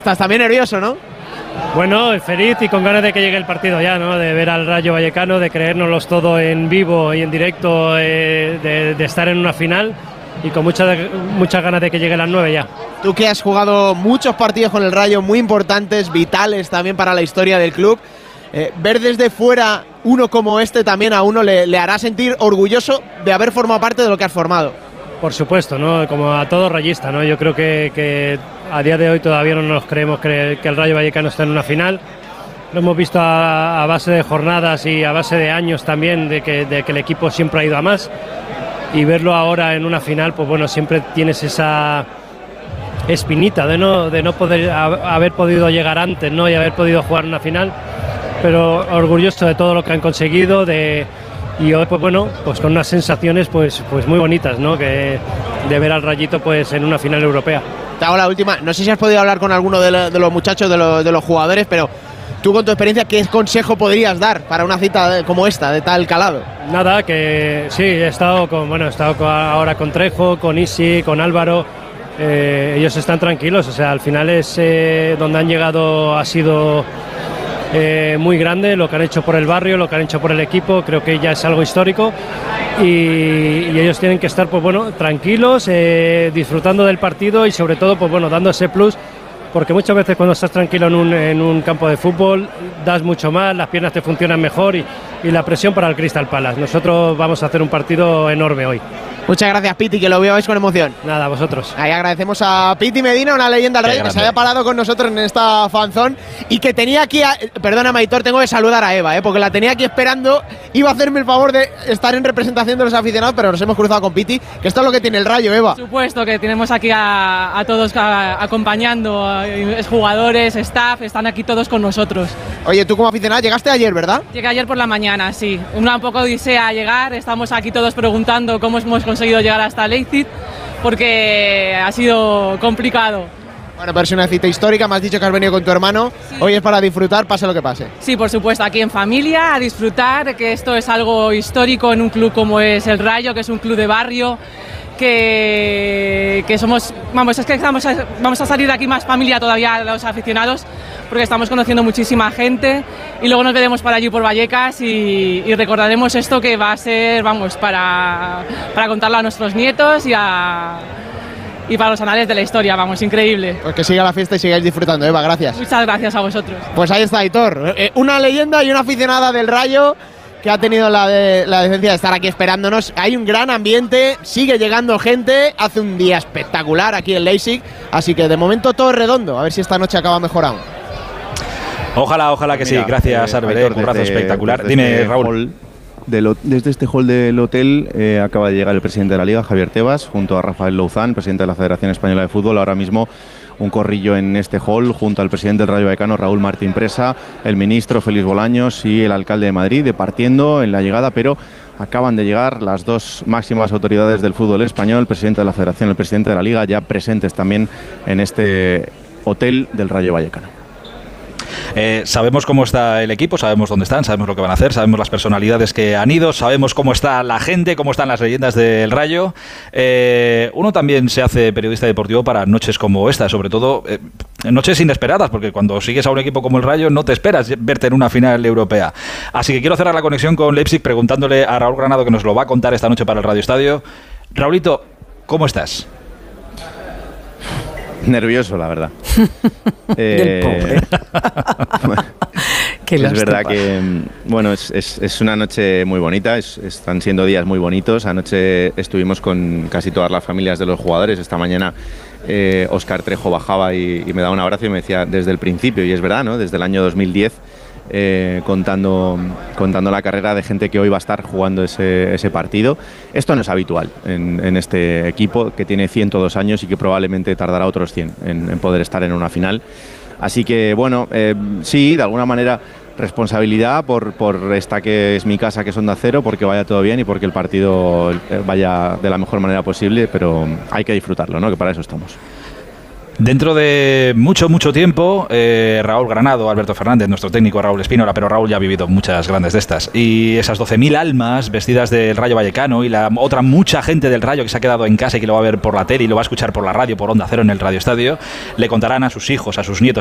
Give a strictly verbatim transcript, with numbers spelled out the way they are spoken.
Estás también nervioso, ¿no? Bueno, feliz y con ganas de que llegue el partido ya, ¿no? De ver al Rayo Vallecano, de creérnoslos todo en vivo y en directo, eh, de, de estar en una final y con muchas muchas ganas de que llegue las nueve ya. Tú que has jugado muchos partidos con el Rayo, muy importantes, vitales también para la historia del club, eh, ver desde fuera uno como este también a uno le, le hará sentir orgulloso de haber formado parte de lo que has formado. Por supuesto, ¿no? Como a todo rayista, ¿no? Yo creo que, que a día de hoy todavía no nos creemos que, que el Rayo Vallecano está en una final. Lo hemos visto a, a base de jornadas y a base de años también, de que, de que el equipo siempre ha ido a más. Y verlo ahora en una final, pues bueno, siempre tienes esa espinita de no, de no poder a, haber podido llegar antes, ¿no? Y haber podido jugar una final. Pero orgulloso de todo lo que han conseguido, de... Y hoy, pues bueno, pues con unas sensaciones pues, pues muy bonitas, ¿no? Que de ver al Rayito pues en una final europea. Te hago la última. No sé si has podido hablar con alguno de, lo, de los muchachos, de, lo, de los jugadores, pero tú con tu experiencia, ¿qué consejo podrías dar para una cita de, como esta, de tal calado? Nada, que sí, he estado con, bueno, he estado con, ahora con Trejo, con Isi, con Álvaro. Eh, ellos están tranquilos, o sea, al final es eh, donde han llegado ha sido Eh, muy grande, lo que han hecho por el barrio, lo que han hecho por el equipo, creo que ya es algo histórico y, y ellos tienen que estar pues bueno, tranquilos, eh, disfrutando del partido y sobre todo pues bueno, dando ese plus, porque muchas veces cuando estás tranquilo en un, en un campo de fútbol das mucho más, las piernas te funcionan mejor y, y la presión para el Crystal Palace. Nosotros vamos a hacer un partido enorme hoy. Muchas gracias, Piti, que lo veáis con emoción. Nada, vosotros. Ahí agradecemos a Piti Medina, una leyenda del Rayo, que se haya parado con nosotros en esta fanzón y que tenía aquí, a, perdona Maitor, tengo que saludar a Eva, ¿eh? Porque la tenía aquí esperando, iba a hacerme el favor de estar en representación de los aficionados, pero nos hemos cruzado con Piti, que esto es lo que tiene el Rayo, Eva. Por supuesto que tenemos aquí a, a todos a, acompañando, a, a jugadores, staff, están aquí todos con nosotros. Oye, tú como aficionado llegaste ayer, ¿verdad? Llegué ayer por la mañana, sí. Una un poco odisea llegar, estamos aquí todos preguntando cómo hemos conseguido llegar hasta Leipzig, porque ha sido complicado. Bueno, pero es una cita histórica, me has dicho que has venido con tu hermano, sí. Hoy es para disfrutar, pase lo que pase. Sí, por supuesto, aquí en familia, a disfrutar, que esto es algo histórico en un club como es el Rayo, que es un club de barrio, que, que somos, vamos, es que vamos a, vamos a salir de aquí más familia todavía los aficionados, porque estamos conociendo muchísima gente y luego nos veremos para allí por Vallecas y, y recordaremos esto que va a ser, vamos, para, para contarlo a nuestros nietos y a... y para los anales de la historia, vamos, increíble. Pues que siga la fiesta y sigáis disfrutando, Eva, gracias. Muchas gracias a vosotros. Pues ahí está Aitor, eh, una leyenda y una aficionada del Rayo que ha tenido la, de, la decencia de estar aquí esperándonos. Hay un gran ambiente, sigue llegando gente, hace un día espectacular aquí en Leipzig, así que de momento todo es redondo, a ver si esta noche acaba mejor aún. Ojalá, ojalá que Mira, sí, gracias eh, Arbelé, un brazo espectacular. Dime, este Raúl. Hall, de lo, desde este hall del hotel eh, acaba de llegar el presidente de la Liga, Javier Tebas, junto a Rafael Louzán, presidente de la Federación Española de Fútbol. Ahora mismo un corrillo en este hall junto al presidente del Rayo Vallecano, Raúl Martín Presa, el ministro Félix Bolaños y el alcalde de Madrid, departiendo en la llegada, pero acaban de llegar las dos máximas autoridades del fútbol español, el presidente de la Federación y el presidente de la Liga, ya presentes también en este hotel del Rayo Vallecano. Eh, sabemos cómo está el equipo, sabemos dónde están, sabemos lo que van a hacer, sabemos las personalidades que han ido, sabemos cómo está la gente, cómo están las leyendas del Rayo. Eh, uno también se hace periodista deportivo para noches como esta, sobre todo eh, noches inesperadas, porque cuando sigues a un equipo como el Rayo no te esperas verte en una final europea. Así que quiero cerrar la conexión con Leipzig preguntándole a Raúl Granado, que nos lo va a contar esta noche para el Radio Estadio. Raulito, ¿cómo estás? Nervioso, la verdad. eh, pobre. Bueno, es verdad que bueno, es, es, es una noche muy bonita, es, están siendo días muy bonitos. Anoche estuvimos con casi todas las familias de los jugadores. Esta mañana eh, Óscar Trejo bajaba y, y me daba un abrazo y me decía desde el principio, y es verdad, ¿no? Desde el año dos mil diez, eh, contando, contando la carrera de gente que hoy va a estar jugando ese, ese partido. Esto no es habitual en, en este equipo, que tiene ciento dos años y que probablemente tardará otros cien en, en poder estar en una final. Así que bueno, eh, sí, de alguna manera responsabilidad por, por esta que es mi casa, que es Onda Cero, porque vaya todo bien y porque el partido vaya de la mejor manera posible, pero hay que disfrutarlo, ¿no? Que para eso estamos. Dentro de mucho, mucho tiempo, eh, Raúl Granado, Alberto Fernández, nuestro técnico Raúl Espínola, pero Raúl ya ha vivido muchas grandes de estas. Y esas doce mil almas vestidas del Rayo Vallecano y la otra mucha gente del Rayo que se ha quedado en casa y que lo va a ver por la tele y lo va a escuchar por la radio, por Onda Cero en el Radio Estadio, le contarán a sus hijos, a sus nietos,